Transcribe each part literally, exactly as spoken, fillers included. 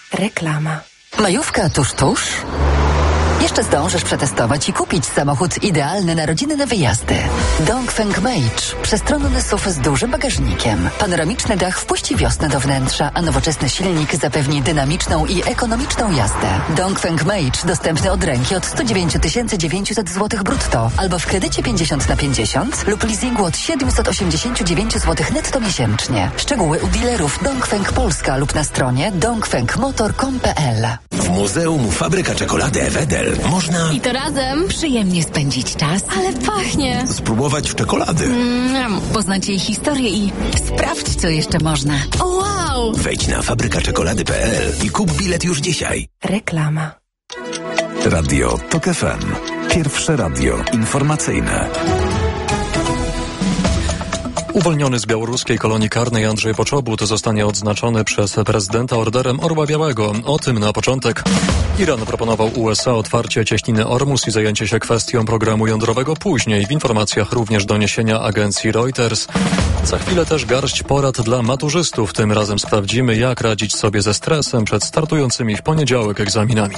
Reklama. Majówka tuż, tuż? Jeszcze zdążysz przetestować i kupić samochód idealny na rodzinne wyjazdy. Dongfeng Mage. Przestronny S U V z dużym bagażnikiem. Panoramiczny dach wpuści wiosnę do wnętrza, a nowoczesny silnik zapewni dynamiczną i ekonomiczną jazdę. Dongfeng Mage dostępny od ręki od sto dziewięć tysięcy dziewięćset złotych brutto albo w kredycie pięćdziesiąt na pięćdziesiąt lub leasingu od siedemset osiemdziesiąt dziewięć złotych netto miesięcznie. Szczegóły u dealerów Dongfeng Polska lub na stronie dongfengmotor kropka com kropka p l. W Muzeum Fabryka Czekolady Ewedel można... I to razem przyjemnie spędzić czas. Ale pachnie. Spróbować czekolady. Mm, poznać jej historię i sprawdź, co jeszcze można. O, wow! Wejdź na fabryka czekolady kropka p l i kup bilet już dzisiaj. Reklama. Radio Tok F M. Pierwsze radio informacyjne. Uwolniony z białoruskiej kolonii karnej Andrzej Poczobut zostanie odznaczony przez prezydenta Orderem Orła Białego. O tym na początek. Iran proponował U S A otwarcie cieśniny Ormus i zajęcie się kwestią programu jądrowego później. W informacjach również doniesienia agencji Reuters. Za chwilę też garść porad dla maturzystów. Tym razem sprawdzimy, jak radzić sobie ze stresem przed startującymi w poniedziałek egzaminami.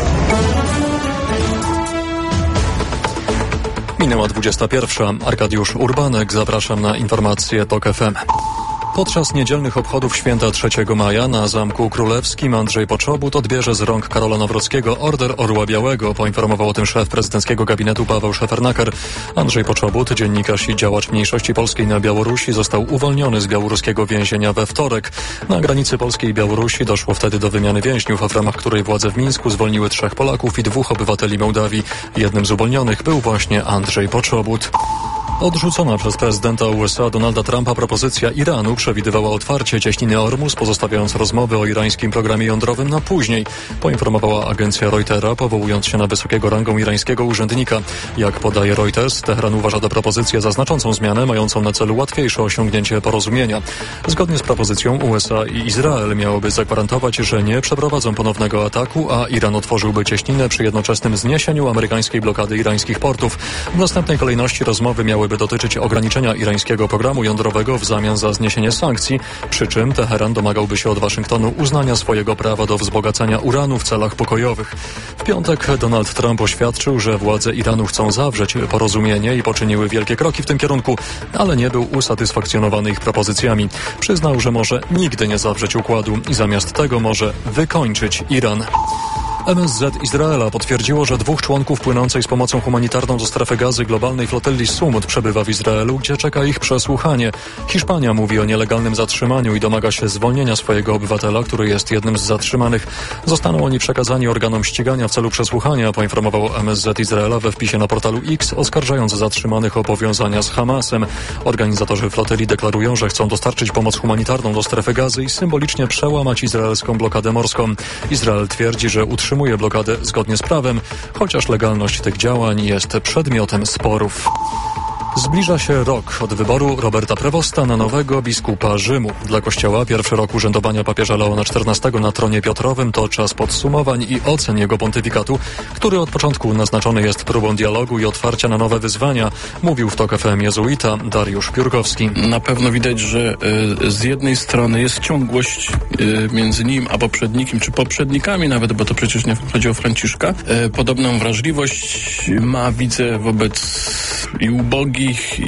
Minęła dwudziesta pierwsza. Arkadiusz Urbanek, zapraszam na informacje Tok F M. Podczas niedzielnych obchodów święta trzeciego maja na Zamku Królewskim Andrzej Poczobut odbierze z rąk Karola Nawrockiego Order Orła Białego. Poinformował o tym szef prezydenckiego gabinetu Paweł Szefernaker. Andrzej Poczobut, dziennikarz i działacz mniejszości polskiej na Białorusi, został uwolniony z białoruskiego więzienia we wtorek. Na granicy Polskiej i Białorusi doszło wtedy do wymiany więźniów, w ramach której władze w Mińsku zwolniły trzech Polaków i dwóch obywateli Mołdawii. Jednym z uwolnionych był właśnie Andrzej Poczobut. Odrzucona przez prezydenta U S A Donalda Trumpa propozycja Iranu przewidywała otwarcie cieśniny Ormus, pozostawiając rozmowy o irańskim programie jądrowym na później, poinformowała agencja Reutera, powołując się na wysokiego rangą irańskiego urzędnika. Jak podaje Reuters, Teheran uważa tę propozycję za znaczącą zmianę, mającą na celu łatwiejsze osiągnięcie porozumienia. Zgodnie z propozycją U S A i Izrael miałoby zagwarantować, że nie przeprowadzą ponownego ataku, a Iran otworzyłby cieśninę przy jednoczesnym zniesieniu amerykańskiej blokady irańskich portów. W następnej kolejności rozmowy miałyby dotyczyć ograniczenia irańskiego programu jądrowego w zamian za zniesienie sankcji, przy czym Teheran domagałby się od Waszyngtonu uznania swojego prawa do wzbogacania uranu w celach pokojowych. W piątek Donald Trump oświadczył, że władze Iranu chcą zawrzeć porozumienie i poczyniły wielkie kroki w tym kierunku, ale nie był usatysfakcjonowany ich propozycjami. Przyznał, że może nigdy nie zawrzeć układu i zamiast tego może wykończyć Iran. M S Z Izraela potwierdziło, że dwóch członków płynącej z pomocą humanitarną do strefy Gazy globalnej flotyli Sumut przebywa w Izraelu, gdzie czeka ich przesłuchanie. Hiszpania mówi o nielegalnym zatrzymaniu i domaga się zwolnienia swojego obywatela, który jest jednym z zatrzymanych. Zostaną oni przekazani organom ścigania w celu przesłuchania, poinformował M S Z Izraela we wpisie na portalu X, oskarżając zatrzymanych o powiązania z Hamasem. Organizatorzy flotyli deklarują, że chcą dostarczyć pomoc humanitarną do strefy Gazy i symbolicznie przełamać izraelską blokadę morską. Izrael twierdzi, że utrzymuje utrzymuje blokadę zgodnie z prawem, chociaż legalność tych działań jest przedmiotem sporów. Zbliża się rok od wyboru Roberta Prevosta na nowego biskupa Rzymu. Dla Kościoła pierwszy rok urzędowania papieża Leona czternastego na tronie Piotrowym to czas podsumowań i ocen jego pontyfikatu, który od początku naznaczony jest próbą dialogu i otwarcia na nowe wyzwania, mówił w Tok F M jezuita Dariusz Piórkowski. Na pewno widać, że y, z jednej strony jest ciągłość y, między nim a poprzednikiem, czy poprzednikami nawet, bo to przecież nie chodzi o Franciszka. Y, podobną wrażliwość ma, widzę, wobec i ubogich,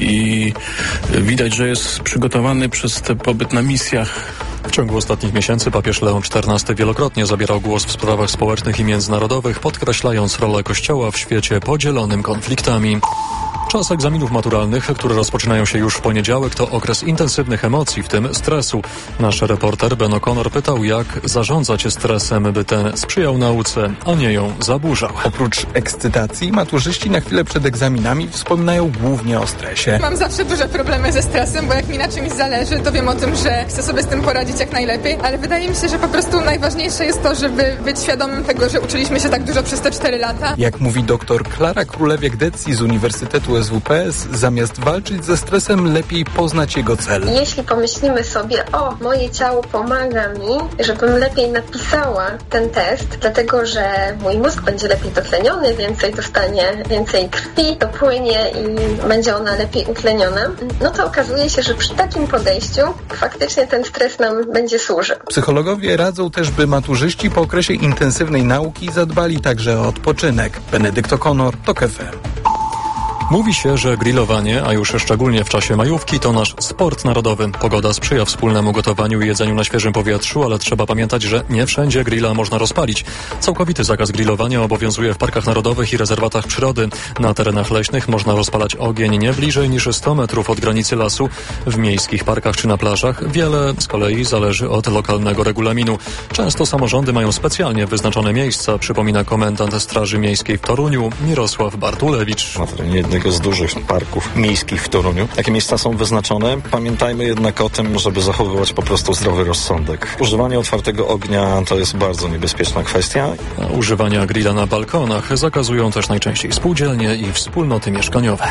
i widać, że jest przygotowany przez ten pobyt na misjach. W ciągu ostatnich miesięcy papież Leon czternasty wielokrotnie zabierał głos w sprawach społecznych i międzynarodowych, podkreślając rolę Kościoła w świecie podzielonym konfliktami. Czas egzaminów maturalnych, które rozpoczynają się już w poniedziałek, to okres intensywnych emocji, w tym stresu. Nasz reporter Ben O'Connor pytał, jak zarządzać stresem, by ten sprzyjał nauce, a nie ją zaburzał. Oprócz ekscytacji, maturzyści na chwilę przed egzaminami wspominają głównie o stresie. Mam zawsze duże problemy ze stresem, bo jak mi na czymś zależy, to wiem o tym, że chcę sobie z tym poradzić jak najlepiej, ale wydaje mi się, że po prostu najważniejsze jest to, żeby być świadomym tego, że uczyliśmy się tak dużo przez te cztery lata. Jak mówi doktor Klara Królewiak-Decji z Uniwersytetu S przez W P S, zamiast walczyć ze stresem, lepiej poznać jego cel. Jeśli pomyślimy sobie, o, moje ciało pomaga mi, żebym lepiej napisała ten test, dlatego że mój mózg będzie lepiej dotleniony, więcej dostanie, więcej krwi dopłynie i będzie ona lepiej utleniona, no to okazuje się, że przy takim podejściu faktycznie ten stres nam będzie służył. Psychologowie radzą też, by maturzyści po okresie intensywnej nauki zadbali także o odpoczynek. Benedykt O'Connor, TOK F M. Mówi się, że grillowanie, a już szczególnie w czasie majówki, to nasz sport narodowy. Pogoda sprzyja wspólnemu gotowaniu i jedzeniu na świeżym powietrzu, ale trzeba pamiętać, że nie wszędzie grilla można rozpalić. Całkowity zakaz grillowania obowiązuje w parkach narodowych i rezerwatach przyrody. Na terenach leśnych można rozpalać ogień nie bliżej niż sto metrów od granicy lasu. W miejskich parkach czy na plażach wiele z kolei zależy od lokalnego regulaminu. Często samorządy mają specjalnie wyznaczone miejsca, przypomina komendant Straży Miejskiej w Toruniu Mirosław Bartulewicz. Na terenie jednego z dużych parków miejskich w Toruniu. Takie miejsca są wyznaczone. Pamiętajmy jednak o tym, żeby zachowywać po prostu zdrowy rozsądek. Używanie otwartego ognia to jest bardzo niebezpieczna kwestia. A używania grilla na balkonach zakazują też najczęściej spółdzielnie i wspólnoty mieszkaniowe.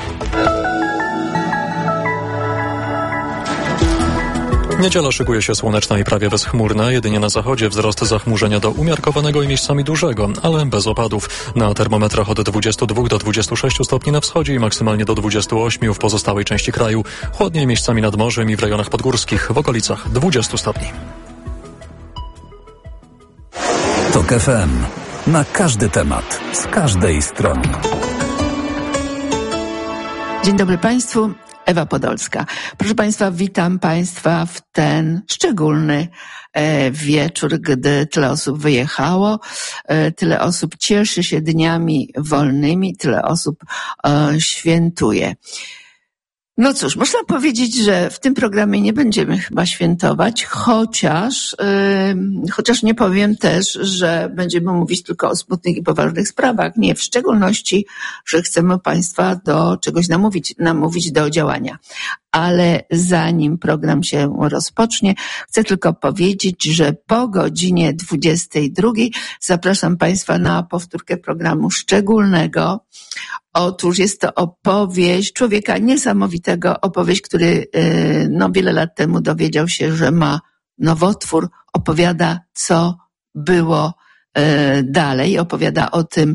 Niedziela szykuje się słoneczna i prawie bezchmurna. Jedynie na zachodzie wzrost zachmurzenia do umiarkowanego i miejscami dużego, ale bez opadów. Na termometrach od dwudziestu dwóch do dwudziestu sześciu stopni na wschodzie i maksymalnie do dwudziestu ośmiu w pozostałej części kraju. Chłodniej miejscami nad morzem i w rejonach podgórskich w okolicach dwudziestu stopni. TOK F M. Na każdy temat, z każdej strony. Dzień dobry Państwu. Ewa Podolska. Proszę Państwa, witam Państwa w ten szczególny e, wieczór, gdy tyle osób wyjechało, e, tyle osób cieszy się dniami wolnymi, tyle osób e, świętuje. No cóż, można powiedzieć, że w tym programie nie będziemy chyba świętować, chociaż, yy, chociaż nie powiem też, że będziemy mówić tylko o smutnych i poważnych sprawach. Nie, w szczególności, że chcemy Państwa do czegoś namówić, namówić do działania. Ale zanim program się rozpocznie, chcę tylko powiedzieć, że po godzinie dwudziestej drugiej zapraszam Państwa na powtórkę programu szczególnego. Otóż jest to opowieść człowieka niesamowitego, opowieść, który no, wiele lat temu dowiedział się, że ma nowotwór, opowiada, co było dalej, opowiada o tym,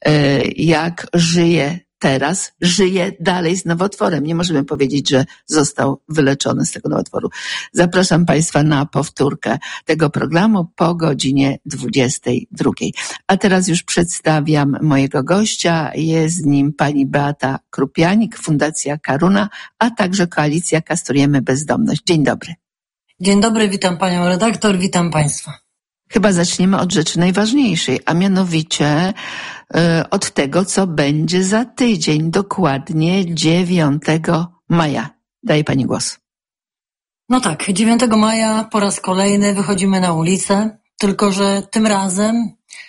jak żyje teraz, żyje dalej z nowotworem. Nie możemy powiedzieć, że został wyleczony z tego nowotworu. Zapraszam Państwa na powtórkę tego programu po godzinie dwudziestej drugiej. A teraz już przedstawiam mojego gościa. Jest nim pani Beata Krupianik, Fundacja Karuna, a także Koalicja Kastrujemy Bezdomność. Dzień dobry. Dzień dobry, witam panią redaktor, witam państwa. Chyba zaczniemy od rzeczy najważniejszej, a mianowicie y, od tego, co będzie za tydzień, dokładnie dziewiątego maja. Daję pani głos. No tak, dziewiątego maja po raz kolejny wychodzimy na ulicę, tylko że tym razem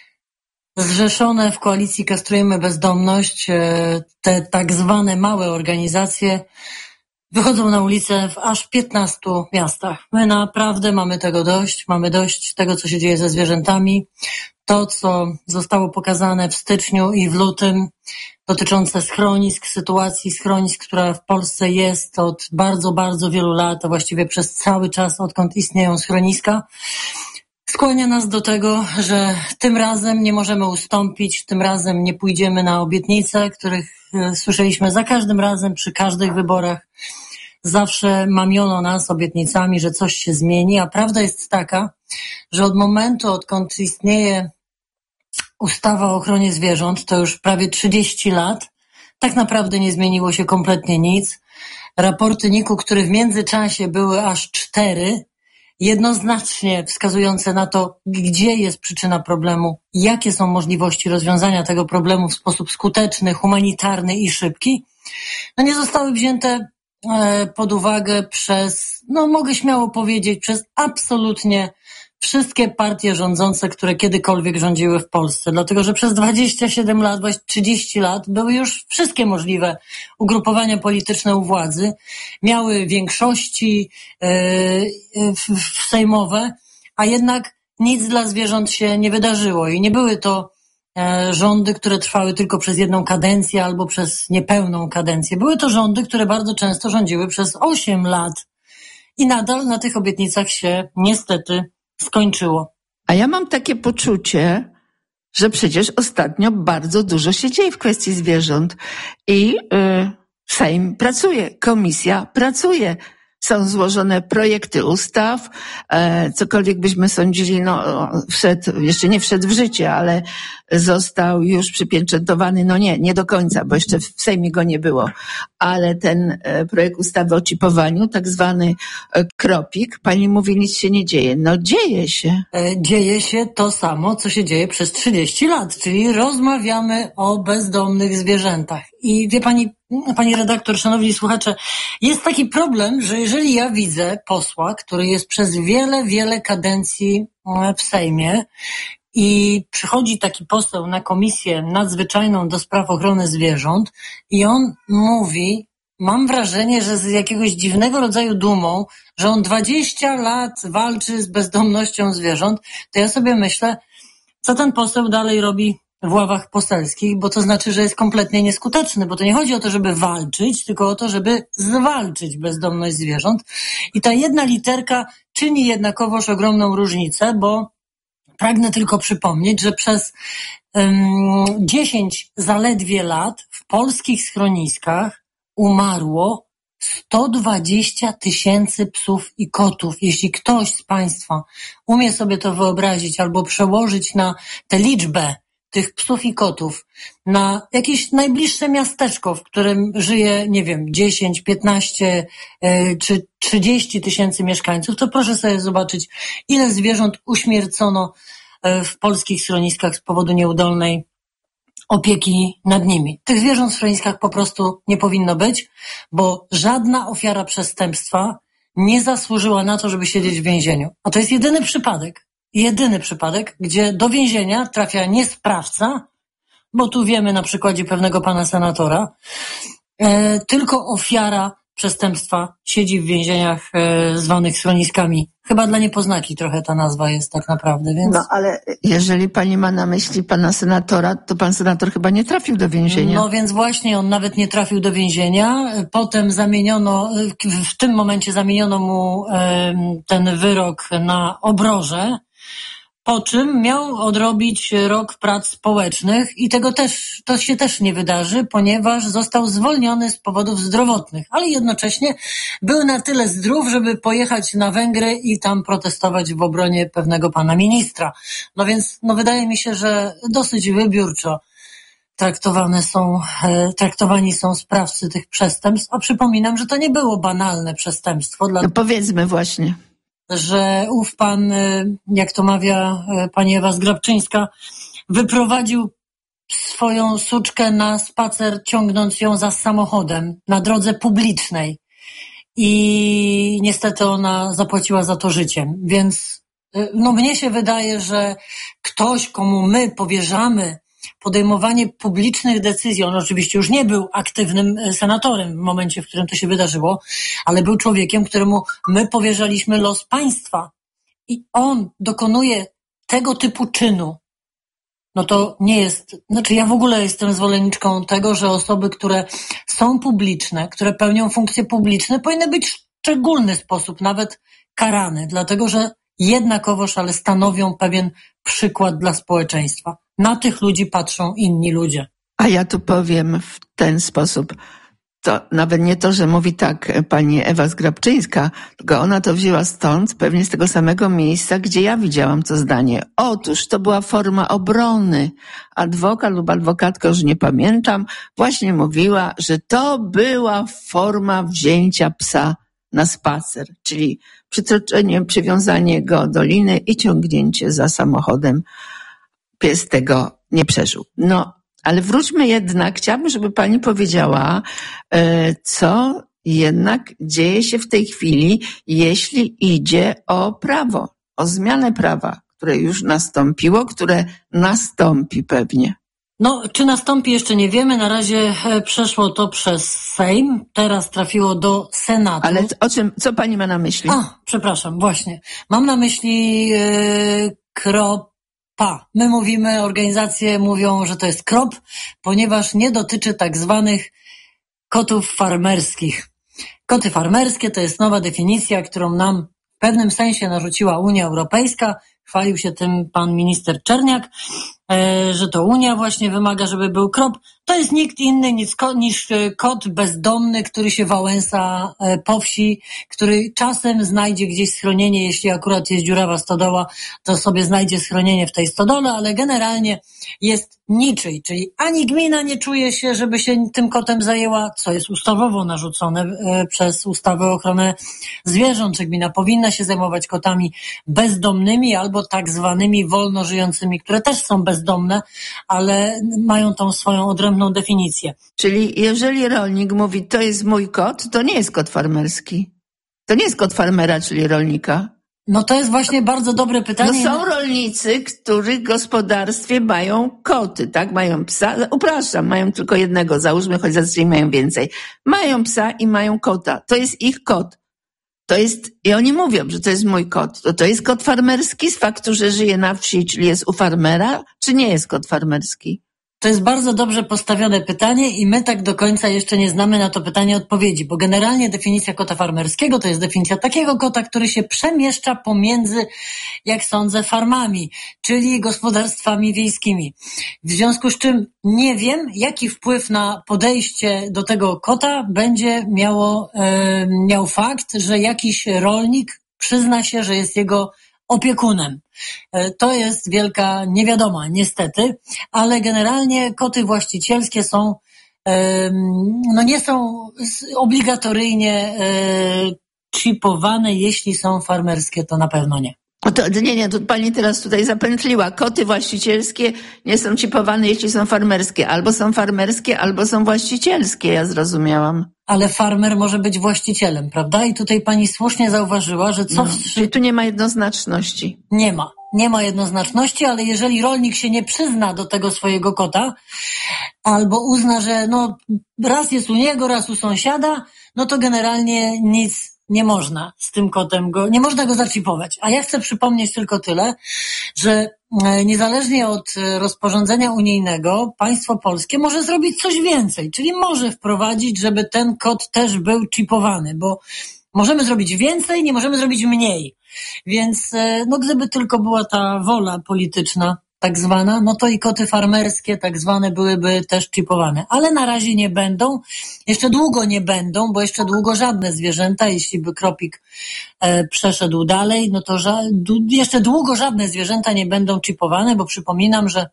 zrzeszone w Koalicji Kastrujemy Bezdomność te tak zwane małe organizacje wychodzą na ulicę w aż piętnastu miastach. My naprawdę mamy tego dość, mamy dość tego, co się dzieje ze zwierzętami. To, co zostało pokazane w styczniu i w lutym dotyczące schronisk, sytuacji schronisk, która w Polsce jest od bardzo, bardzo wielu lat, a właściwie przez cały czas, odkąd istnieją schroniska, skłania nas do tego, że tym razem nie możemy ustąpić, tym razem nie pójdziemy na obietnice, których słyszeliśmy za każdym razem przy każdych wyborach. Zawsze mamiono nas obietnicami, że coś się zmieni, a prawda jest taka, że od momentu, odkąd istnieje ustawa o ochronie zwierząt, to już prawie trzydzieści lat, tak naprawdę nie zmieniło się kompletnie nic. Raporty N I K-u, które w międzyczasie były aż cztery, jednoznacznie wskazujące na to, gdzie jest przyczyna problemu, jakie są możliwości rozwiązania tego problemu w sposób skuteczny, humanitarny i szybki, no nie zostały wzięte pod uwagę przez, no mogę śmiało powiedzieć, przez absolutnie wszystkie partie rządzące, które kiedykolwiek rządziły w Polsce. Dlatego, że przez dwadzieścia siedem lat, właściwie trzydzieści lat były już wszystkie możliwe ugrupowania polityczne u władzy. Miały większości yy, sejmowe, a jednak nic dla zwierząt się nie wydarzyło. I nie były to e, rządy, które trwały tylko przez jedną kadencję albo przez niepełną kadencję. Były to rządy, które bardzo często rządziły przez osiem lat i nadal na tych obietnicach się niestety skończyło. A ja mam takie poczucie, że przecież ostatnio bardzo dużo się dzieje w kwestii zwierząt i yy, Sejm pracuje, komisja pracuje. Są złożone projekty ustaw, e, cokolwiek byśmy sądzili, no wszedł, jeszcze nie wszedł w życie, ale został już przypieczętowany, no nie, nie do końca, bo jeszcze w Sejmie go nie było, ale ten e, projekt ustawy o czipowaniu, tak zwany e, kropik, pani mówi, nic się nie dzieje. No dzieje się. E, dzieje się to samo, co się dzieje przez trzydzieści lat, czyli rozmawiamy o bezdomnych zwierzętach. I wie pani, pani redaktor, szanowni słuchacze, jest taki problem, że jeżeli ja widzę posła, który jest przez wiele, wiele kadencji w Sejmie i przychodzi taki poseł na komisję nadzwyczajną do spraw ochrony zwierząt i on mówi, mam wrażenie, że z jakiegoś dziwnego rodzaju dumą, że on dwadzieścia lat walczy z bezdomnością zwierząt, to ja sobie myślę, co ten poseł dalej robi w ławach poselskich, bo to znaczy, że jest kompletnie nieskuteczny, bo to nie chodzi o to, żeby walczyć, tylko o to, żeby zwalczyć bezdomność zwierząt. I ta jedna literka czyni jednakowoż ogromną różnicę, bo pragnę tylko przypomnieć, że przez um, dziesięć zaledwie lat w polskich schroniskach umarło sto dwadzieścia tysięcy psów i kotów. Jeśli ktoś z Państwa umie sobie to wyobrazić albo przełożyć na tę liczbę tych psów i kotów na jakieś najbliższe miasteczko, w którym żyje, nie wiem, dziesięć, piętnaście yy, czy trzydzieści tysięcy mieszkańców, to proszę sobie zobaczyć, ile zwierząt uśmiercono yy, w polskich schroniskach z powodu nieudolnej opieki nad nimi. Tych zwierząt w schroniskach po prostu nie powinno być, bo żadna ofiara przestępstwa nie zasłużyła na to, żeby siedzieć w więzieniu. A to jest jedyny przypadek, jedyny przypadek, gdzie do więzienia trafia nie sprawca, bo tu wiemy na przykładzie pewnego pana senatora, e, tylko ofiara przestępstwa siedzi w więzieniach e, zwanych schroniskami. Chyba dla niepoznaki trochę ta nazwa jest tak naprawdę, więc... No ale jeżeli pani ma na myśli pana senatora, to pan senator chyba nie trafił do więzienia. No więc właśnie on nawet nie trafił do więzienia. Potem zamieniono, w tym momencie zamieniono mu e, ten wyrok na obroże, po czym miał odrobić rok prac społecznych i tego też, to się też nie wydarzy, ponieważ został zwolniony z powodów zdrowotnych, ale jednocześnie był na tyle zdrów, żeby pojechać na Węgry i tam protestować w obronie pewnego pana ministra. No więc, no wydaje mi się, że dosyć wybiórczo traktowane są, e, traktowani są sprawcy tych przestępstw, a przypominam, że to nie było banalne przestępstwo. Dla... No powiedzmy właśnie. że ów pan, jak to mawia pani Ewa Zgrabczyńska, wyprowadził swoją suczkę na spacer, ciągnąc ją za samochodem na drodze publicznej i niestety ona zapłaciła za to życiem. Więc no mnie się wydaje, że ktoś, komu my powierzamy podejmowanie publicznych decyzji, on oczywiście już nie był aktywnym senatorem w momencie, w którym to się wydarzyło, ale był człowiekiem, któremu my powierzaliśmy los państwa i on dokonuje tego typu czynu, no to nie jest, znaczy ja w ogóle jestem zwolenniczką tego, że osoby, które są publiczne, które pełnią funkcje publiczne, powinny być w szczególny sposób nawet karane, dlatego że jednakowoż, ale stanowią pewien przykład dla społeczeństwa. Na tych ludzi patrzą inni ludzie. A ja tu powiem w ten sposób. To nawet nie to, że mówi tak pani Ewa Zgrabczyńska, tylko ona to wzięła stąd, pewnie z tego samego miejsca, gdzie ja widziałam to zdanie. Otóż to była forma obrony. Adwokat lub adwokatka, już nie pamiętam, właśnie mówiła, że to była forma wzięcia psa na spacer, czyli przytroczenie, przywiązanie go do liny i ciągnięcie za samochodem. Pies tego nie przeżył. No, ale wróćmy jednak, chciałabym, żeby pani powiedziała, co jednak dzieje się w tej chwili, jeśli idzie o prawo, o zmianę prawa, które już nastąpiło, które nastąpi pewnie. No, czy nastąpi jeszcze nie wiemy, na razie przeszło to przez Sejm, teraz trafiło do Senatu. Ale o czym, co pani ma na myśli? A, przepraszam, właśnie. Mam na myśli yy, krop pa. My mówimy, organizacje mówią, że to jest krop, ponieważ nie dotyczy tak zwanych kotów farmerskich. Koty farmerskie to jest nowa definicja, którą nam w pewnym sensie narzuciła Unia Europejska. Chwalił się tym pan minister Czerniak, e, że to Unia właśnie wymaga, żeby był krop. To jest nikt inny niż, ko, niż kot bezdomny, który się wałęsa e, po wsi, który czasem znajdzie gdzieś schronienie, jeśli akurat jest dziurawa stodoła, to sobie znajdzie schronienie w tej stodole, ale generalnie jest niczyj, czyli ani gmina nie czuje się, żeby się tym kotem zajęła, co jest ustawowo narzucone e, przez ustawę o ochronę zwierząt, że gmina powinna się zajmować kotami bezdomnymi albo tak zwanymi wolno żyjącymi, które też są bezdomne, ale mają tą swoją odrębną definicję. Czyli jeżeli rolnik mówi, to jest mój kot, to nie jest kot farmerski. To nie jest kot farmera, czyli rolnika. No to jest właśnie bardzo dobre pytanie. No są rolnicy, których w gospodarstwie mają koty, tak? Mają psa, upraszczam, mają tylko jednego, załóżmy, choć zazwyczaj mają więcej. Mają psa i mają kota. To jest ich kot. To jest, i oni mówią, że to jest mój kot. To, to jest kot farmerski z faktu, że żyje na wsi, czyli jest u farmera, czy nie jest kot farmerski? To jest bardzo dobrze postawione pytanie i my tak do końca jeszcze nie znamy na to pytanie odpowiedzi, bo generalnie definicja kota farmerskiego to jest definicja takiego kota, który się przemieszcza pomiędzy, jak sądzę, farmami, czyli gospodarstwami wiejskimi. W związku z czym nie wiem, jaki wpływ na podejście do tego kota będzie miało, e, miał fakt, że jakiś rolnik przyzna się, że jest jego opiekunem. To jest wielka niewiadoma, niestety, ale generalnie koty właścicielskie są, no nie są obligatoryjnie chipowane, jeśli są farmerskie, to na pewno nie. O to, nie, nie, to pani teraz tutaj zapętliła. Koty właścicielskie nie są chipowane, jeśli są farmerskie. Albo są farmerskie, albo są właścicielskie, ja zrozumiałam. Ale farmer może być właścicielem, prawda? I tutaj pani słusznie zauważyła, że co... No, czyli tu nie ma jednoznaczności. Nie ma. Nie ma jednoznaczności, ale jeżeli rolnik się nie przyzna do tego swojego kota, albo uzna, że no raz jest u niego, raz u sąsiada, no to generalnie nic nie można z tym kotem go, nie można go zaczipować. A ja chcę przypomnieć tylko tyle, że niezależnie od rozporządzenia unijnego, państwo polskie może zrobić coś więcej, czyli może wprowadzić, żeby ten kot też był chipowany, bo możemy zrobić więcej, nie możemy zrobić mniej. Więc no gdyby tylko była ta wola polityczna tak zwana, no to i koty farmerskie tak zwane byłyby też chipowane. Ale na razie nie będą, jeszcze długo nie będą, bo jeszcze długo żadne zwierzęta, jeśli by Kropik e, przeszedł dalej, no to ża- d- jeszcze długo żadne zwierzęta nie będą chipowane, bo przypominam, że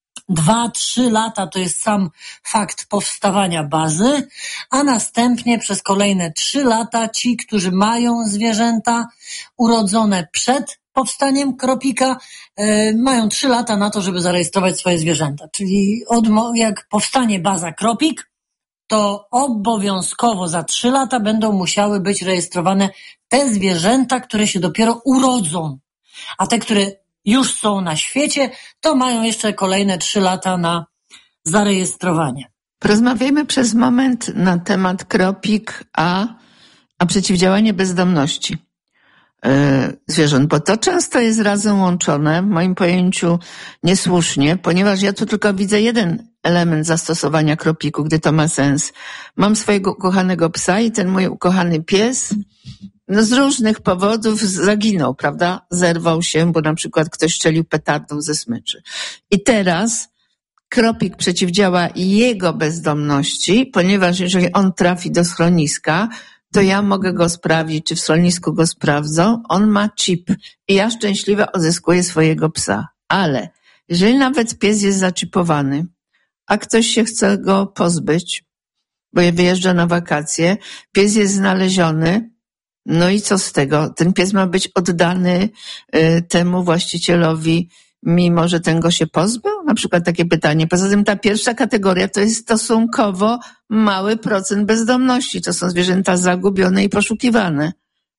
Dwa, trzy lata to jest sam fakt powstawania bazy, a następnie przez kolejne trzy lata ci, którzy mają zwierzęta urodzone przed powstaniem Kropika, yy, mają trzy lata na to, żeby zarejestrować swoje zwierzęta. Czyli od, jak powstanie baza Kropik, to obowiązkowo za trzy lata będą musiały być rejestrowane te zwierzęta, które się dopiero urodzą, a te, które już są na świecie, to mają jeszcze kolejne trzy lata na zarejestrowanie. Porozmawiajmy przez moment na temat Kropik, a, a przeciwdziałanie bezdomności yy, zwierząt, bo to często jest razem łączone, w moim pojęciu niesłusznie, ponieważ ja tu tylko widzę jeden element zastosowania Kropiku, gdy to ma sens. Mam swojego ukochanego psa i ten mój ukochany pies no z różnych powodów zaginął, prawda? Zerwał się, bo na przykład ktoś strzelił petardą ze smyczy. I teraz Kropik przeciwdziała jego bezdomności, ponieważ jeżeli on trafi do schroniska, to ja mogę go sprawdzić, czy w schronisku go sprawdzą. On ma chip i ja szczęśliwie odzyskuję swojego psa. Ale jeżeli nawet pies jest zaczipowany, a ktoś się chce go pozbyć, bo wyjeżdża na wakacje, pies jest znaleziony, no i co z tego? Ten pies ma być oddany y, temu właścicielowi, mimo że ten go się pozbył? Na przykład takie pytanie. Poza tym ta pierwsza kategoria to jest stosunkowo mały procent bezdomności. To są zwierzęta zagubione i poszukiwane.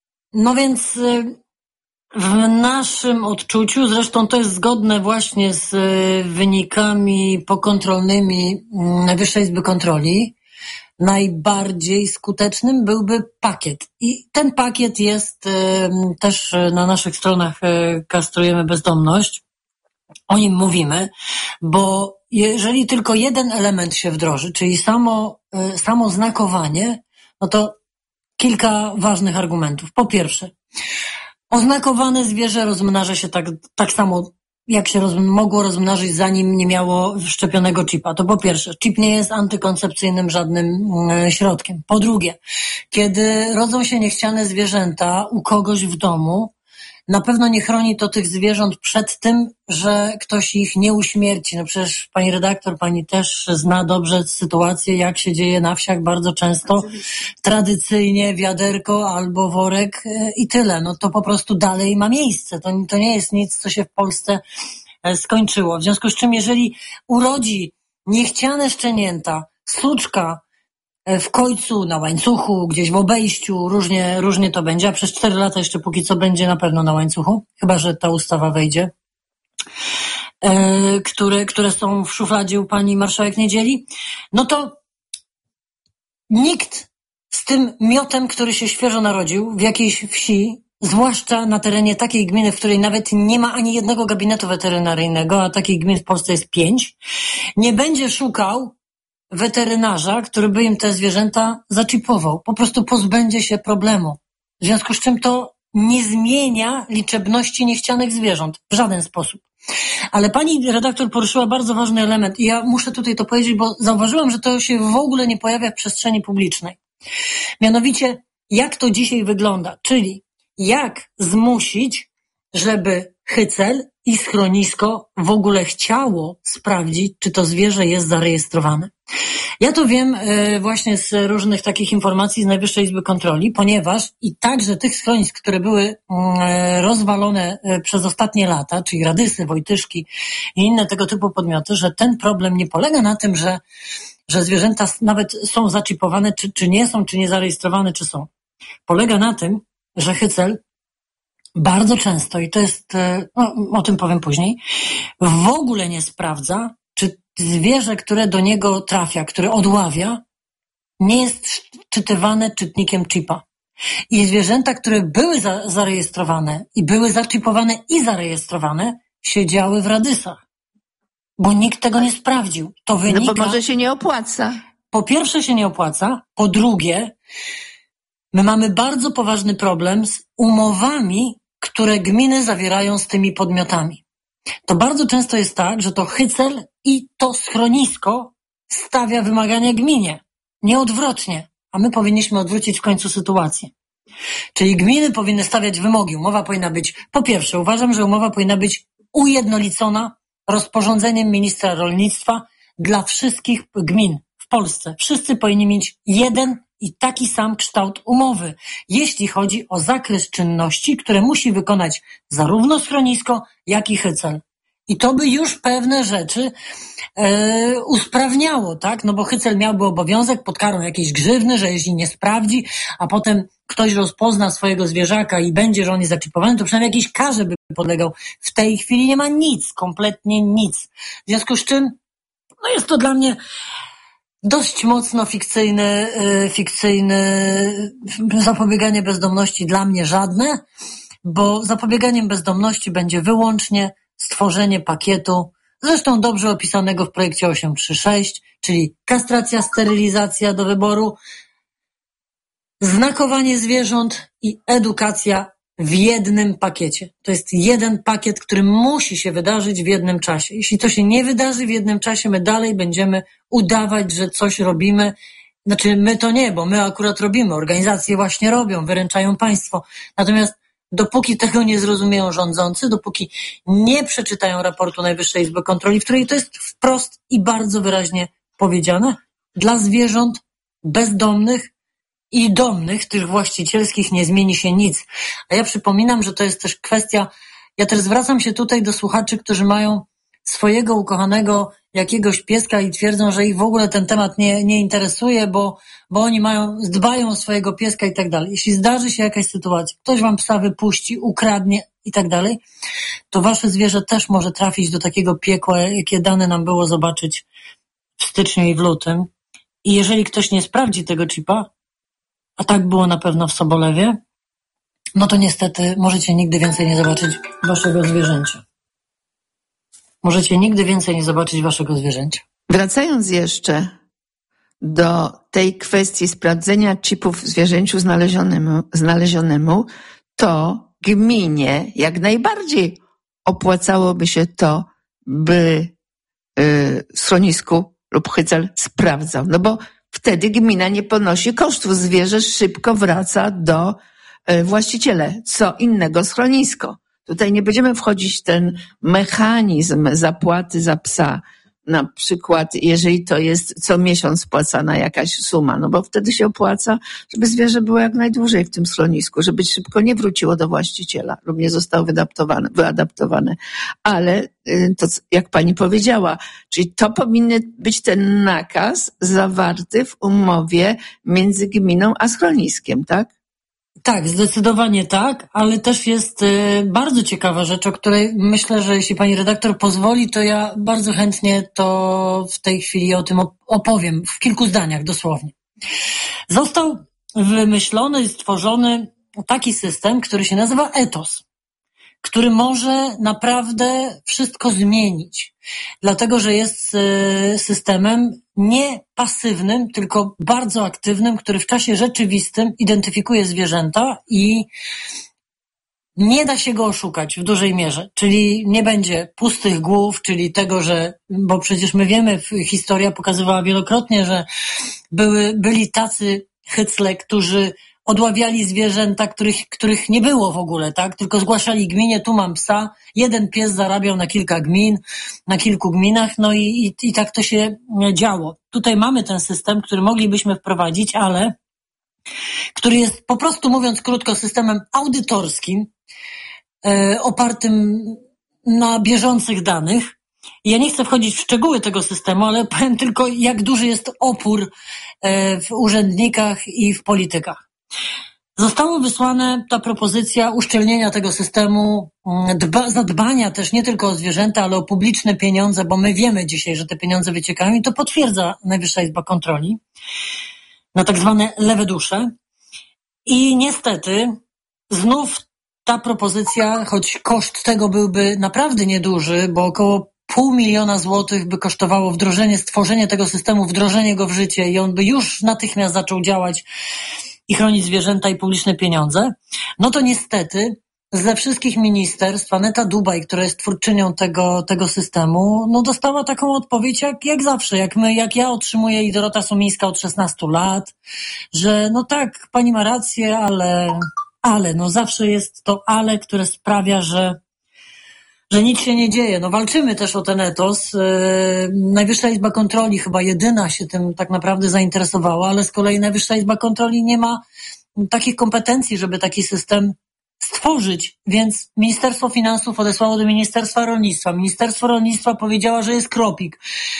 No więc y, w naszym odczuciu, zresztą to jest zgodne właśnie z y, wynikami pokontrolnymi y, Najwyższej Izby Kontroli, najbardziej skutecznym byłby pakiet. I ten pakiet jest y, też na naszych stronach y, Kastrujemy Bezdomność. o nim mówimy, bo jeżeli tylko jeden element się wdroży, czyli samo, samo znakowanie, no to kilka ważnych argumentów. Po pierwsze, oznakowane zwierzę rozmnaża się tak, tak samo, jak się roz, mogło rozmnażyć, zanim nie miało wszczepionego chipa. To po pierwsze, chip nie jest antykoncepcyjnym żadnym e, środkiem. Po drugie, kiedy rodzą się niechciane zwierzęta u kogoś w domu, na pewno nie chroni to tych zwierząt przed tym, że ktoś ich nie uśmierci. No przecież pani redaktor, pani też zna dobrze sytuację, jak się dzieje na wsiach bardzo często. Tradycyjnie wiaderko albo worek i tyle. No to po prostu dalej ma miejsce. To, to nie jest nic, co się w Polsce skończyło. W związku z czym, jeżeli urodzi niechciane szczenięta, suczka, w końcu, na łańcuchu, gdzieś w obejściu, różnie, różnie to będzie, a przez cztery lata jeszcze póki co będzie na pewno na łańcuchu, chyba że ta ustawa wejdzie, e, które, które są w szufladzie u pani marszałek Niedzieli, no to nikt z tym miotem, który się świeżo narodził w jakiejś wsi, zwłaszcza na terenie takiej gminy, w której nawet nie ma ani jednego gabinetu weterynaryjnego, a takich gmin w Polsce jest pięć, nie będzie szukał weterynarza, który by im te zwierzęta zaczipował. Po prostu pozbędzie się problemu. W związku z czym to nie zmienia liczebności niechcianych zwierząt w żaden sposób. Ale pani redaktor poruszyła bardzo ważny element i ja muszę tutaj to powiedzieć, bo zauważyłam, że to się w ogóle nie pojawia w przestrzeni publicznej. Mianowicie, jak to dzisiaj wygląda, czyli jak zmusić, żeby hycel i schronisko w ogóle chciało sprawdzić, czy to zwierzę jest zarejestrowane. Ja to wiem e, właśnie z różnych takich informacji z Najwyższej Izby Kontroli, ponieważ i także tych schronisk, które były e, rozwalone e, przez ostatnie lata, czyli Radysy, Wojtyszki i inne tego typu podmioty, że ten problem nie polega na tym, że, że zwierzęta nawet są zaczipowane, czy, czy nie są, czy nie zarejestrowane, czy są. Polega na tym, że hycel bardzo często, i to jest, no, o tym powiem później, w ogóle nie sprawdza, czy zwierzę, które do niego trafia, które odławia, nie jest czytywane czytnikiem chipa. I zwierzęta, które były za, zarejestrowane i były zaczipowane i zarejestrowane, siedziały w radysach. Bo nikt tego nie sprawdził. To wynika... No bo może się nie opłaca. Po pierwsze się nie opłaca, po drugie my mamy bardzo poważny problem z umowami, które gminy zawierają z tymi podmiotami. To bardzo często jest tak, że to hycel i to schronisko stawia wymagania gminie. Nie odwrotnie. A my powinniśmy odwrócić w końcu sytuację. Czyli gminy powinny stawiać wymogi. Umowa powinna być, po pierwsze, uważam, że umowa powinna być ujednolicona rozporządzeniem ministra rolnictwa dla wszystkich gmin w Polsce. Wszyscy powinni mieć jeden i taki sam kształt umowy, jeśli chodzi o zakres czynności, które musi wykonać zarówno schronisko, jak i hycel. I to by już pewne rzeczy e, usprawniało, tak? No bo hycel miałby obowiązek pod karą jakiejś grzywny, że jeśli nie sprawdzi, a potem ktoś rozpozna swojego zwierzaka i będzie, że on jest zaczipowany, to przynajmniej jakiejś karze by podlegał. W tej chwili nie ma nic, kompletnie nic. W związku z czym, no jest to dla mnie dość mocno fikcyjne, fikcyjne zapobieganie bezdomności, dla mnie żadne, bo zapobieganiem bezdomności będzie wyłącznie stworzenie pakietu, zresztą dobrze opisanego w projekcie osiem trzy sześć, czyli kastracja, sterylizacja do wyboru, znakowanie zwierząt i edukacja w jednym pakiecie. To jest jeden pakiet, który musi się wydarzyć w jednym czasie. Jeśli to się nie wydarzy w jednym czasie, my dalej będziemy udawać, że coś robimy. Znaczy my to nie, bo my akurat robimy. Organizacje właśnie robią, wyręczają państwo. Natomiast dopóki tego nie zrozumieją rządzący, dopóki nie przeczytają raportu Najwyższej Izby Kontroli, w której to jest wprost i bardzo wyraźnie powiedziane, dla zwierząt bezdomnych i domnych, tych właścicielskich, nie zmieni się nic. A ja przypominam, że to jest też kwestia, ja też zwracam się tutaj do słuchaczy, którzy mają swojego ukochanego jakiegoś pieska i twierdzą, że ich w ogóle ten temat nie, nie interesuje, bo, bo oni mają, dbają o swojego pieska i tak dalej. Jeśli zdarzy się jakaś sytuacja, ktoś wam psa wypuści, ukradnie i tak dalej, to wasze zwierzę też może trafić do takiego piekła, jakie dane nam było zobaczyć w styczniu i w lutym. I jeżeli ktoś nie sprawdzi tego chipa, a tak było na pewno w Sobolewie, no to niestety możecie nigdy więcej nie zobaczyć waszego zwierzęcia. możecie nigdy więcej nie zobaczyć waszego zwierzęcia. Wracając jeszcze do tej kwestii sprawdzenia chipów w zwierzęciu znalezionemu, znalezionemu, to gminie jak najbardziej opłacałoby się to, by y, schronisku lub hycel sprawdzał. No bo wtedy gmina nie ponosi kosztów. Zwierzę szybko wraca do y, właściciela. Co innego schronisko. Tutaj nie będziemy wchodzić w ten mechanizm zapłaty za psa. Na przykład, jeżeli to jest co miesiąc spłacana jakaś suma, no bo wtedy się opłaca, żeby zwierzę było jak najdłużej w tym schronisku, żeby szybko nie wróciło do właściciela lub nie zostało wyadaptowane, wyadaptowane. Ale to, jak pani powiedziała, czyli to powinien być ten nakaz zawarty w umowie między gminą a schroniskiem, tak? Tak, zdecydowanie tak, ale też jest y, bardzo ciekawa rzecz, o której myślę, że jeśli pani redaktor pozwoli, to ja bardzo chętnie to w tej chwili o tym opowiem, w kilku zdaniach dosłownie. Został wymyślony i stworzony taki system, który się nazywa etos, który może naprawdę wszystko zmienić, dlatego że jest systemem nie pasywnym, tylko bardzo aktywnym, który w czasie rzeczywistym identyfikuje zwierzęta i nie da się go oszukać w dużej mierze, czyli nie będzie pustych głów, czyli tego, że, bo przecież my wiemy, historia pokazywała wielokrotnie, że były, byli tacy hycle, którzy odławiali zwierzęta, których, których nie było w ogóle, tak? Tylko zgłaszali gminie, tu mam psa, jeden pies zarabiał na kilka gmin, na kilku gminach, no i, i, i tak to się działo. Tutaj mamy ten system, który moglibyśmy wprowadzić, ale który jest po prostu, mówiąc krótko, systemem audytorskim, e, opartym na bieżących danych. Ja nie chcę wchodzić w szczegóły tego systemu, ale powiem tylko, jak duży jest opór e, w urzędnikach i w politykach. Została wysłana ta propozycja uszczelnienia tego systemu, dba, zadbania też nie tylko o zwierzęta, ale o publiczne pieniądze, bo my wiemy dzisiaj, że te pieniądze wyciekają i to potwierdza Najwyższa Izba Kontroli na tak zwane lewe dusze. I niestety znów ta propozycja, choć koszt tego byłby naprawdę nieduży, bo około pół miliona złotych by kosztowało wdrożenie, stworzenie tego systemu, wdrożenie go w życie i on by już natychmiast zaczął działać i chronić zwierzęta i publiczne pieniądze, no to niestety ze wszystkich ministerstw Aneta Dubaj, która jest twórczynią tego, tego systemu, no dostała taką odpowiedź jak, jak zawsze, jak my, jak ja otrzymuję i Dorota Sumińska od szesnastu lat, że no tak, pani ma rację, ale, ale, no zawsze jest to ale, które sprawia, że że nic się nie dzieje. No walczymy też o ten etos. Najwyższa Izba Kontroli chyba jedyna się tym tak naprawdę zainteresowała, ale z kolei Najwyższa Izba Kontroli nie ma takich kompetencji, żeby taki system stworzyć, więc Ministerstwo Finansów odesłało do Ministerstwa Rolnictwa. Ministerstwo Rolnictwa powiedziało, że jest Kropik.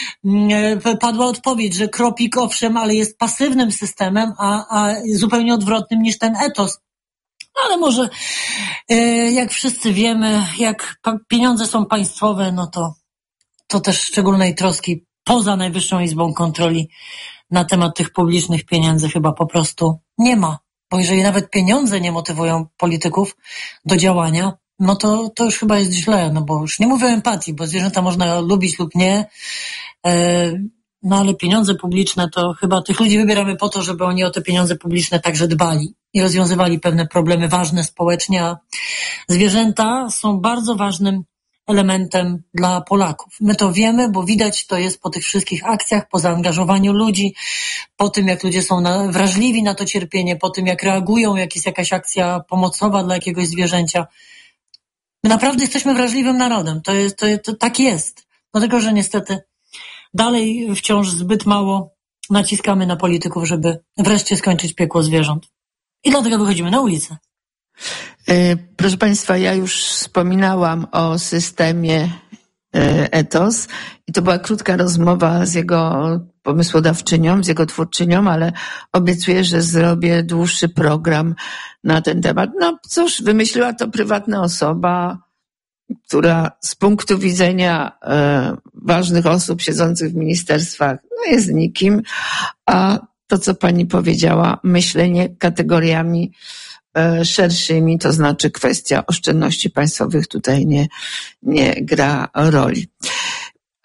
Padła odpowiedź, że Kropik owszem, ale jest pasywnym systemem, a, a zupełnie odwrotnym niż ten etos. Ale może, jak wszyscy wiemy, jak pieniądze są państwowe, no to, to też szczególnej troski poza Najwyższą Izbą Kontroli na temat tych publicznych pieniędzy chyba po prostu nie ma. Bo jeżeli nawet pieniądze nie motywują polityków do działania, no to, to już chyba jest źle, no bo już nie mówię o empatii, bo zwierzęta można lubić lub nie, no ale pieniądze publiczne to chyba tych ludzi wybieramy po to, żeby oni o te pieniądze publiczne także dbali i rozwiązywali pewne problemy ważne społecznie, a zwierzęta są bardzo ważnym elementem dla Polaków. My to wiemy, bo widać to jest po tych wszystkich akcjach, po zaangażowaniu ludzi, po tym jak ludzie są na, wrażliwi na to cierpienie, po tym jak reagują, jak jest jakaś akcja pomocowa dla jakiegoś zwierzęcia. My naprawdę jesteśmy wrażliwym narodem. To jest, to, to tak jest. Dlatego, że niestety dalej wciąż zbyt mało naciskamy na polityków, żeby wreszcie skończyć piekło zwierząt. I dlatego wychodzimy na ulicę. Proszę Państwa, ja już wspominałam o systemie etos i to była krótka rozmowa z jego pomysłodawczynią, z jego twórczynią, ale obiecuję, że zrobię dłuższy program na ten temat. No cóż, wymyśliła to prywatna osoba, która z punktu widzenia e, ważnych osób siedzących w ministerstwach no jest nikim, a to, co pani powiedziała, myślenie kategoriami e, szerszymi, to znaczy kwestia oszczędności państwowych tutaj nie, nie gra roli.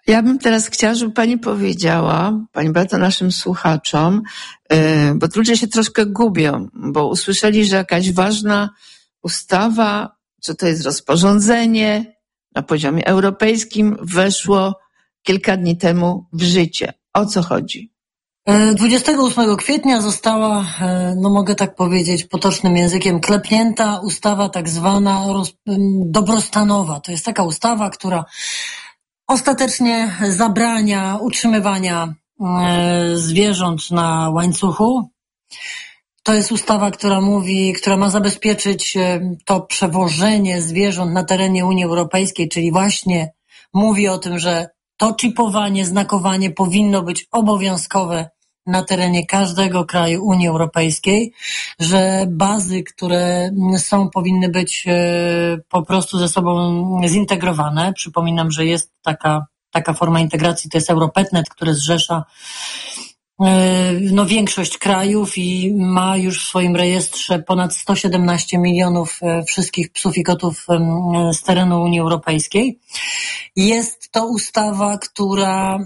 Ja bym teraz chciała, żeby pani powiedziała, pani Beato, naszym słuchaczom, bo ludzie się troszkę gubią, bo usłyszeli, że jakaś ważna ustawa, co to jest rozporządzenie na poziomie europejskim, weszło kilka dni temu w życie. O co chodzi? dwudziestego ósmego kwietnia została, no mogę tak powiedzieć potocznym językiem, klepnięta ustawa tak zwana roz, dobrostanowa. To jest taka ustawa, która ostatecznie zabrania utrzymywania zwierząt na łańcuchu. To jest ustawa, która mówi, która ma zabezpieczyć to przewożenie zwierząt na terenie Unii Europejskiej, czyli właśnie mówi o tym, że to czipowanie, znakowanie powinno być obowiązkowe na terenie każdego kraju Unii Europejskiej, że bazy, które są, powinny być po prostu ze sobą zintegrowane. Przypominam, że jest taka, taka forma integracji, to jest Europetnet, który zrzesza no, większość krajów i ma już w swoim rejestrze ponad sto siedemnaście milionów wszystkich psów i kotów z terenu Unii Europejskiej. Jest to ustawa, która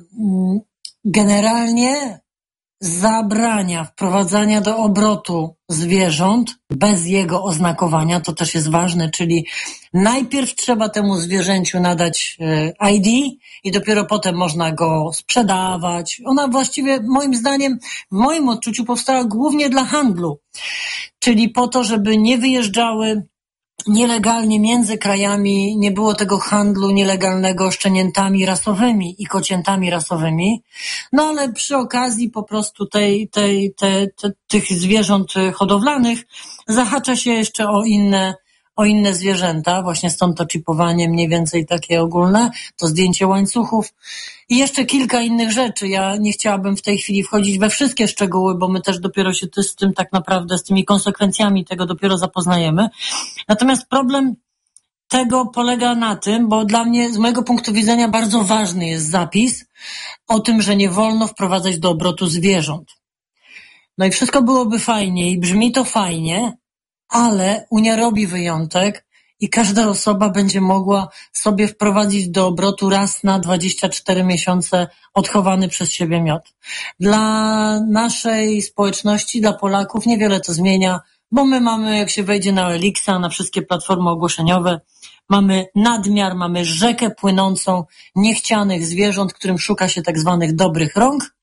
generalnie zabrania wprowadzania do obrotu zwierząt bez jego oznakowania, to też jest ważne, czyli najpierw trzeba temu zwierzęciu nadać I D i dopiero potem można go sprzedawać. Ona właściwie moim zdaniem, w moim odczuciu powstała głównie dla handlu, czyli po to, żeby nie wyjeżdżały nielegalnie między krajami, nie było tego handlu nielegalnego szczeniętami rasowymi i kociętami rasowymi, no ale przy okazji po prostu tej, tej, te, te, tych zwierząt hodowlanych zahacza się jeszcze o inne, o inne zwierzęta, właśnie stąd to czipowanie mniej więcej takie ogólne, to zdjęcie łańcuchów i jeszcze kilka innych rzeczy. Ja nie chciałabym w tej chwili wchodzić we wszystkie szczegóły, bo my też dopiero się z tym tak naprawdę, z tymi konsekwencjami tego dopiero zapoznajemy. Natomiast problem tego polega na tym, bo dla mnie, z mojego punktu widzenia, bardzo ważny jest zapis o tym, że nie wolno wprowadzać do obrotu zwierząt. No i wszystko byłoby fajnie i brzmi to fajnie, ale Unia robi wyjątek i każda osoba będzie mogła sobie wprowadzić do obrotu raz na dwadzieścia cztery miesiące odchowany przez siebie miod. Dla naszej społeczności, dla Polaków niewiele to zmienia, bo my mamy, jak się wejdzie na O L X a, na wszystkie platformy ogłoszeniowe, mamy nadmiar, mamy rzekę płynącą niechcianych zwierząt, którym szuka się tak zwanych dobrych rąk.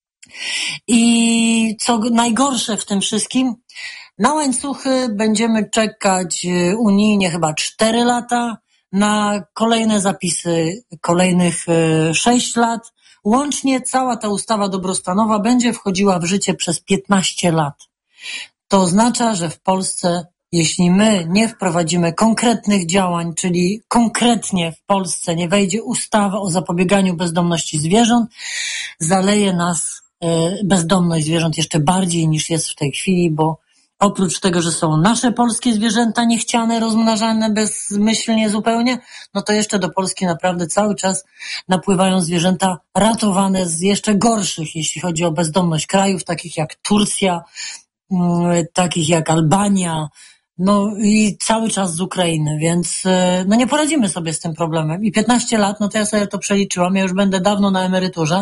I co najgorsze w tym wszystkim, na łańcuchy będziemy czekać unijnie chyba cztery lata, na kolejne zapisy kolejnych sześć lat. Łącznie cała ta ustawa dobrostanowa będzie wchodziła w życie przez piętnaście lat. To oznacza, że w Polsce, jeśli my nie wprowadzimy konkretnych działań, czyli konkretnie w Polsce nie wejdzie ustawa o zapobieganiu bezdomności zwierząt, zaleje nas bezdomność zwierząt jeszcze bardziej niż jest w tej chwili, bo oprócz tego, że są nasze polskie zwierzęta niechciane, rozmnażane bezmyślnie zupełnie, no to jeszcze do Polski naprawdę cały czas napływają zwierzęta ratowane z jeszcze gorszych, jeśli chodzi o bezdomność krajów, takich jak Turcja, takich jak Albania, no i cały czas z Ukrainy, więc no nie poradzimy sobie z tym problemem. I piętnaście lat, no to ja sobie to przeliczyłam, ja już będę dawno na emeryturze,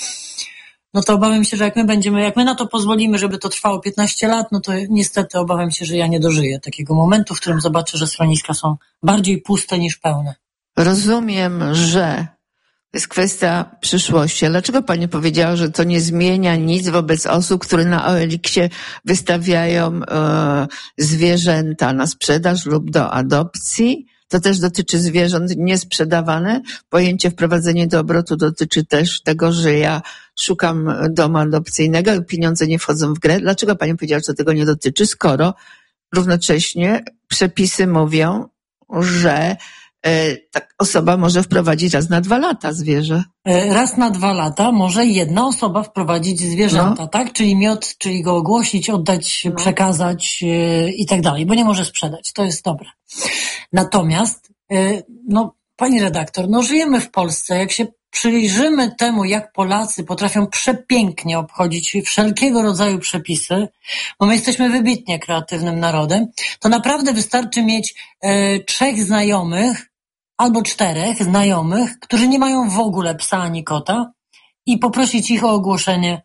no to obawiam się, że jak my będziemy, jak my na to pozwolimy, żeby to trwało piętnaście lat, no to niestety obawiam się, że ja nie dożyję takiego momentu, w którym zobaczę, że schroniska są bardziej puste niż pełne. Rozumiem, że to jest kwestia przyszłości. A dlaczego pani powiedziała, że to nie zmienia nic wobec osób, które na O L X ie wystawiają e, zwierzęta na sprzedaż lub do adopcji? To też dotyczy zwierząt niesprzedawane. Pojęcie wprowadzenie do obrotu dotyczy też tego, że ja szukam domu adopcyjnego i pieniądze nie wchodzą w grę. Dlaczego pani powiedziała, że tego nie dotyczy, skoro równocześnie przepisy mówią, że e, tak osoba może wprowadzić raz na dwa lata zwierzę? Raz na dwa lata może jedna osoba wprowadzić zwierzęta, no. tak? Czyli miod, czyli go ogłosić, oddać, no. przekazać yy, i tak dalej, bo nie może sprzedać. To jest dobre. Natomiast, yy, no, pani redaktor, no żyjemy w Polsce, jak się przyjrzymy temu, jak Polacy potrafią przepięknie obchodzić wszelkiego rodzaju przepisy, bo my jesteśmy wybitnie kreatywnym narodem, to naprawdę wystarczy mieć yy, trzech znajomych albo czterech znajomych, którzy nie mają w ogóle psa ani kota i poprosić ich o ogłoszenie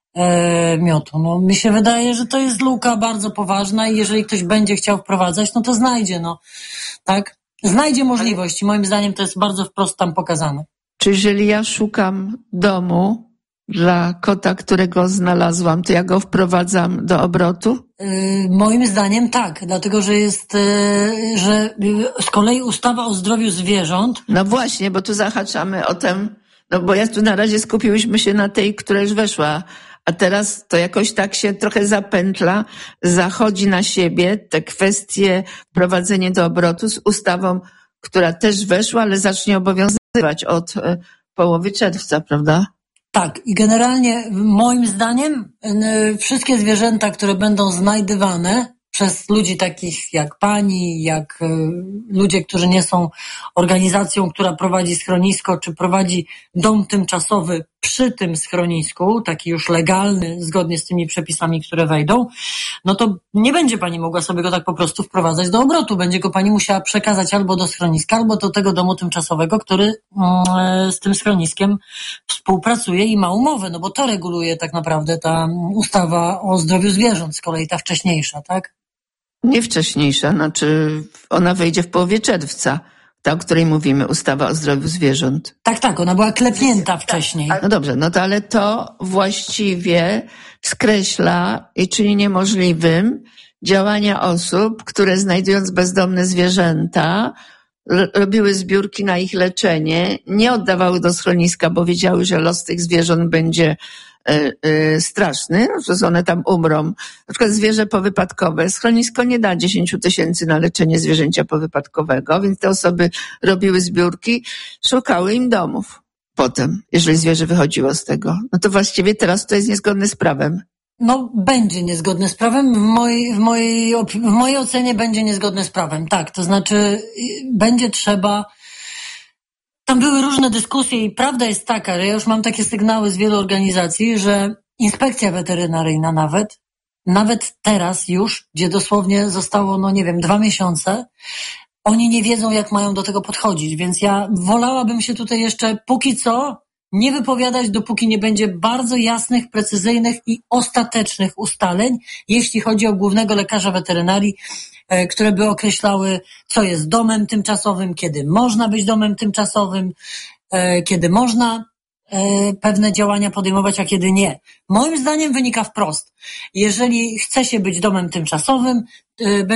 e, miotu. No, mi się wydaje, że to jest luka bardzo poważna i jeżeli ktoś będzie chciał wprowadzać, no to znajdzie, no, tak? Znajdzie możliwość i moim zdaniem to jest bardzo wprost tam pokazane. Czy jeżeli ja szukam domu dla kota, którego znalazłam, to ja go wprowadzam do obrotu? Yy, moim zdaniem tak, dlatego że jest, yy, że yy, z kolei ustawa o zdrowiu zwierząt. No właśnie, bo tu zahaczamy o tym, no bo ja tu na razie skupiłyśmy się na tej, która już weszła, a teraz to jakoś tak się trochę zapętla, zachodzi na siebie te kwestie wprowadzenie do obrotu z ustawą, która też weszła, ale zacznie obowiązywać od yy, połowy czerwca, prawda? Tak, i generalnie moim zdaniem yy, wszystkie zwierzęta, które będą znajdywane przez ludzi takich jak pani, jak yy, ludzie, którzy nie są organizacją, która prowadzi schronisko, czy prowadzi dom tymczasowy przy tym schronisku, taki już legalny, zgodnie z tymi przepisami, które wejdą, no to nie będzie pani mogła sobie go tak po prostu wprowadzać do obrotu. Będzie go pani musiała przekazać albo do schroniska, albo do tego domu tymczasowego, który yy, z tym schroniskiem współpracuje i ma umowę, no bo to reguluje tak naprawdę ta ustawa o zdrowiu zwierząt, z kolei ta wcześniejsza, tak? Nie wcześniejsza, znaczy ona wejdzie w połowie czerwca, ta, o której mówimy, ustawa o zdrowiu zwierząt. Tak, tak, ona była klepnięta wcześniej. No dobrze, no to ale to właściwie skreśla i czyni niemożliwym działania osób, które znajdując bezdomne zwierzęta, robiły zbiórki na ich leczenie, nie oddawały do schroniska, bo wiedziały, że los tych zwierząt będzie y, y, straszny, że one tam umrą. Na przykład zwierzę powypadkowe. Schronisko nie da dziesięć tysięcy na leczenie zwierzęcia powypadkowego, więc te osoby robiły zbiórki, szukały im domów. Potem, jeżeli zwierzę wychodziło z tego. No to właściwie teraz to jest niezgodne z prawem. No, będzie niezgodne z prawem. W mojej, w mojej, w mojej ocenie będzie niezgodne z prawem. Tak, to znaczy będzie trzeba... Tam były różne dyskusje i prawda jest taka, że ja już mam takie sygnały z wielu organizacji, że inspekcja weterynaryjna nawet, nawet teraz już, gdzie dosłownie zostało, no nie wiem, dwa miesiące, oni nie wiedzą, jak mają do tego podchodzić, więc ja wolałabym się tutaj jeszcze póki co nie wypowiadać, dopóki nie będzie bardzo jasnych, precyzyjnych i ostatecznych ustaleń, jeśli chodzi o głównego lekarza weterynarii, e, które by określały, co jest domem tymczasowym, kiedy można być domem tymczasowym, e, kiedy można e, pewne działania podejmować, a kiedy nie. Moim zdaniem wynika wprost. Jeżeli chce się być domem tymczasowym, e,